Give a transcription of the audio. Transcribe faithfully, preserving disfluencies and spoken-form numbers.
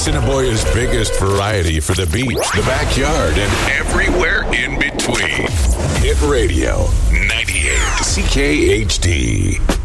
Assiniboia's biggest variety for the beach, the backyard, and everywhere in between. Hit Radio ninety-eight C K H D.